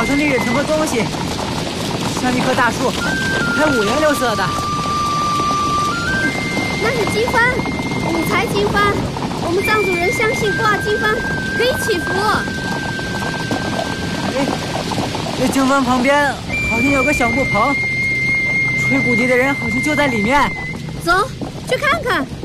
像里忍什么东西，像一棵大树，还五颜六色的。 那是经幡，五财经幡。我们藏族人相信挂经幡可以祈福。 哎，这经幡旁边好像有个小木棚，吹骨笛的人好像就在里面。 走，去看看。